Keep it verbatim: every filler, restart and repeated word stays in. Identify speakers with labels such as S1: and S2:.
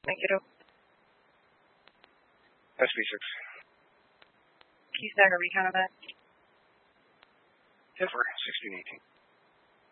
S1: Thank you.
S2: S B six.
S1: Can you snag a recount of that?
S2: Denver, sixteen eighteen.